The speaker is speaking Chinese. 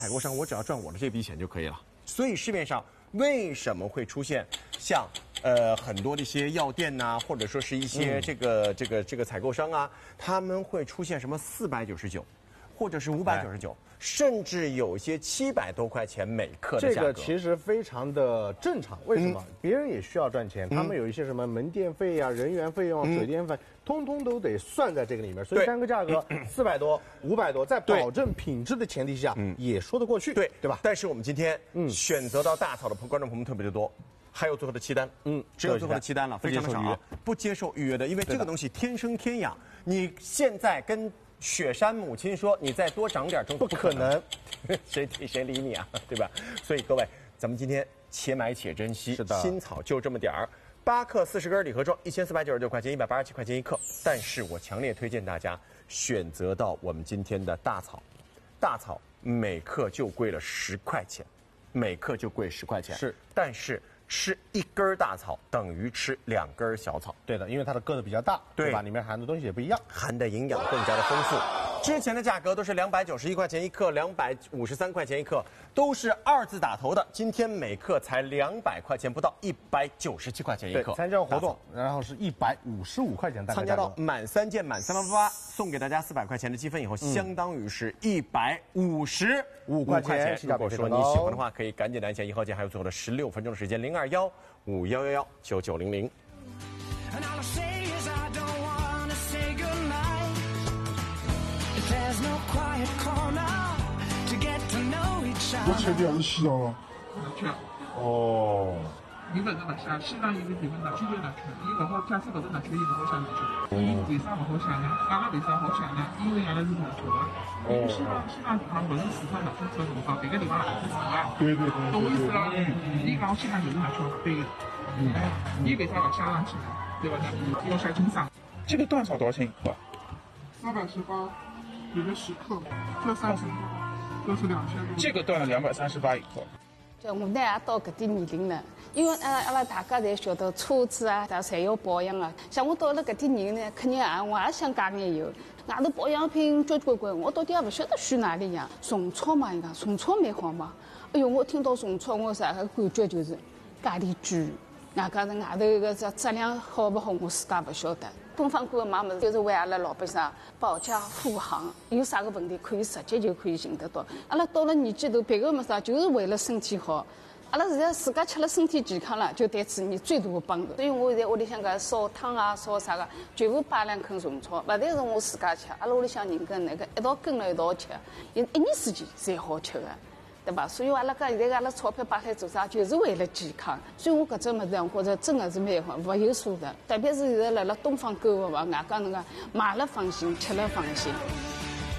采购商我只要赚我的这笔钱就可以了。所以市面上为什么会出现像很多的一些药店呐、或者说是一些这个采购商啊，他们会出现什么499，或者是599，甚至有些700多块钱每克的价格。 这个其实非常的正常，为什么？别人也需要赚钱，他们有一些什么门店费呀、人员费用、水电费，通通都得算在这个里面。所以单个价格400多、500多，在保证品质的前提下，也说得过去，对吧？ 但是我们今天选择到大草的观众朋友们特别的多。还有最后的期单，只有最后的期单了，非常的少啊，不接受预约的，因为这个东西天生天养。你现在跟雪山母亲说你再多长点， 不可能， 谁理你啊，对吧？所以各位，咱们今天且买且珍惜， 是的， 新草就这么点儿，8克40根礼盒装，1499块钱，187块钱一克。但是我强烈推荐大家选择到我们今天的大草，大草每克就贵了10块钱，每克就贵10块钱， 是， 但是。吃1根大草等于吃2根小草， 对的，因为它的个子比较大，对吧？里面含的东西也不一样， 含的营养更加的丰富。之前的价格都是291块钱一克，253块钱一克，都是2字打头的。今天每克才200块钱不到，197块钱一克。 参加活动，然后是155块钱。 参加到满3件满388，送给大家400块钱的积分以后，相当于是155块钱。如果说你喜欢的话，可以赶紧来捡1号件，还有最后的16分钟的时间，0215119900。 我确定是洗了吗？ 确。 哦。 你搿个勿写，西藏有个地方拿去就拿去，伊勿好，假设搿个拿去，伊勿好写拿去。伊为啥勿好写呢？阿拉为啥好写呢？因为阿拉是同族的。因为西藏地方勿是四川拿去测农场，别个地方拿去测啊。 对。 懂我意思了？伊讲西藏就是拿去对的。伊为啥勿写上去呢？对不对？要写清爽。这个断草多少钱一克？318，有个10克，这30克都是2000多。这个断了238一克。 就我呢也到搿点年龄了，因为阿拉大家侪晓得车子啊，侪要保养啊。像我到了搿点年龄呢，肯定我也想加眼油。外头保养品交关，我到底也勿晓得选哪里呀。虫草嘛，伊讲虫草蛮好嘛。哎哟，我听到虫草，我啥个感觉就是价钿贵。外加是外头个质量好不好，我自家勿晓得。东方哥买物事就是为阿拉老百姓保驾护航，有啥个问题可以直接就可以寻得到。阿拉到了年纪头，别个么啥就是为了身体好。阿拉现在自家吃了身体健康了，就对自己最大的帮助。所以我在屋里向个烧汤啊，烧啥个，全部摆2坑虫草，勿但是我自家吃，阿拉屋里向人跟那个一道跟了一道吃，一年四季侪好吃的。对吧？所以阿拉讲现在阿拉钞票摆来做啥，就是为了健康。所以我搿只物事，我觉着真的是蛮好，物有所值。特别是现在辣东方购物嘛，外加那个买了放心，吃了放心。